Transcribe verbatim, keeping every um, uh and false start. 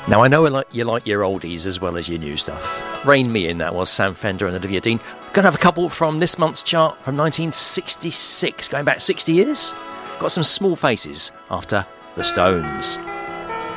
Now, I know you like your oldies as well as your new stuff. Rein Me In, that was Sam Fender and Olivia Dean. Going to have a couple from this month's chart from nineteen sixty-six, going back sixty years. Got some Small Faces after The Stones.